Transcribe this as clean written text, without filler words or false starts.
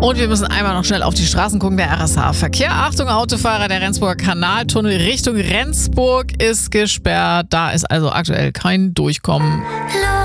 Und wir müssen einmal noch schnell auf die Straßen gucken. Der RSH-Verkehr. Achtung, Autofahrer, der Rendsburger Kanaltunnel Richtung Rendsburg ist gesperrt. Da ist also aktuell kein Durchkommen.